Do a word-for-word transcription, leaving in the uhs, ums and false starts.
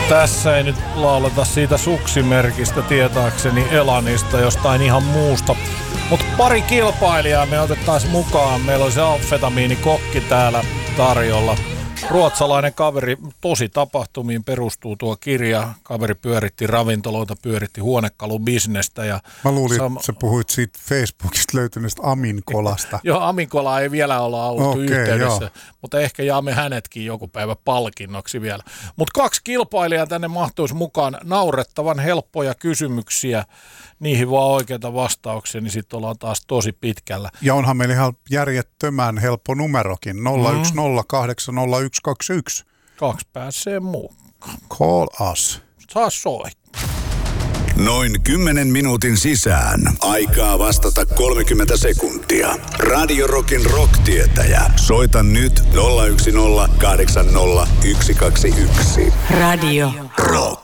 Tässä ei nyt lauleta siitä suksimerkistä tietääkseni Elanista, jostain ihan muusta. Mutta pari kilpailijaa me otettaisiin mukaan. Meillä on se amfetamiinikokki täällä tarjolla. Ruotsalainen kaveri, tosi tapahtumiin perustuu tuo kirja. Kaveri pyöritti ravintoloita, pyöritti huonekalubisnestä. Ja Mä luulin, sam- että sä puhuit siitä Facebookista löytyneestä Aminkolasta. Joo, Aminkola ei vielä olla ollut Okei, yhteydessä, joo. mutta ehkä jaamme hänetkin joku päivä palkinnoksi vielä. Mutta kaksi kilpailijaa tänne mahtuisi mukaan. Naurettavan helppoja kysymyksiä, niihin vaan oikeita vastauksia, niin sitten ollaan taas tosi pitkällä. Ja onhan meillä ihan järjettömän helppo numerokin, nolla yksi nolla kahdeksan nolla yksi kaksi yksi. Kaksi pääsee mukaan. Call us. Saa soittaa. Noin kymmenen minuutin sisään. Aikaa vastata kolmekymmentä sekuntia. Radio Rockin rock-tietäjä. Soita nyt nolla yksi nolla kahdeksan nolla yksi kaksi yksi. Radio Rock.